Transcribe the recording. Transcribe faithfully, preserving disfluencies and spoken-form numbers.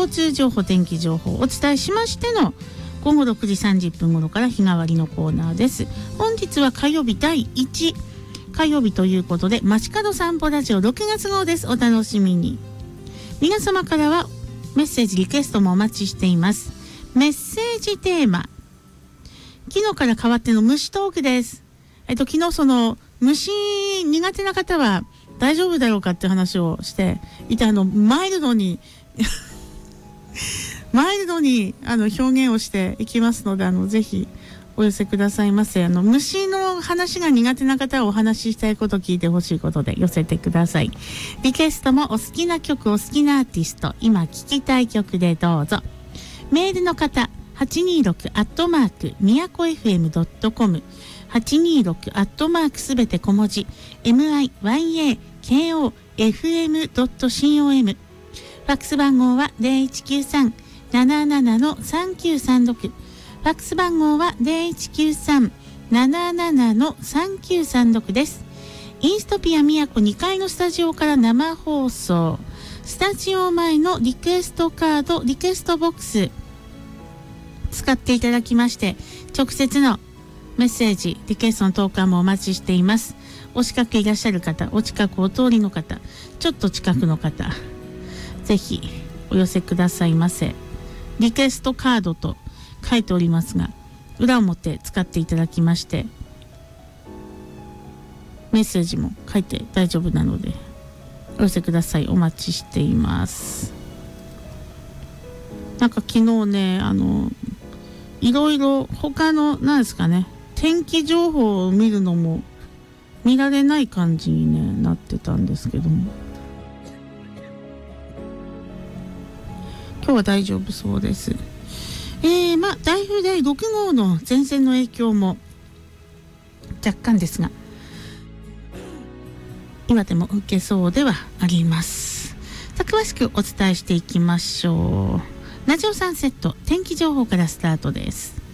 交通情報、天気情報をお伝えしましてのごごろくじさんじゅっぷん頃から日替わりのコーナーです。本日は火曜日だいいち火曜日ということで、街角散歩ラジオろくがつ号です。お楽しみに。皆様からはメッセージ、リクエストもお待ちしています。メッセージテーマ、昨日から変わっての虫トークです。えっと昨日その虫苦手な方は大丈夫だろうかって話をしていて、あのマイルドにマイルドにあの表現をしていきますので、あのぜひお寄せくださいませ。あの虫の話が苦手な方はお話ししたいこと、聞いてほしいことで寄せてください。リクエストもお好きな曲、お好きなアーティスト、今聴きたい曲でどうぞ。メールの方はちにーろくアットマークみやこエフエムドットコム、はちにーろくアットマークすべて小文字 エムアイワイエーケーオーエフエムドットコム、 ファックス番号はゼロいちきゅうさん なななな さんきゅうさんろく、ファックス番号はゼロいちきゅうさん なななな さんきゅうさんろくです。インストピアみやこにかいのスタジオから生放送、スタジオ前のリクエストカード、リクエストボックス使っていただきまして、直接のメッセージ、リクエストの投函もお待ちしています。お近くいらっしゃる方、お近くお通りの方、ちょっと近くの方、ぜひお寄せくださいませ。リクエストカードと書いておりますが、裏表使っていただきまして、メッセージも書いて大丈夫なのでお寄せください。お待ちしています。なんか昨日ね、あのいろいろ他のなんですかね、天気情報を見るのも見られない感じに、ね、なってたんですけども、今日は大丈夫そうです。えー、まあ台風だいろくごうの前線の影響も若干ですが、今でも受けそうではあります。さあ詳しくお伝えしていきましょう。ラジオサンセット天気情報からスタートです。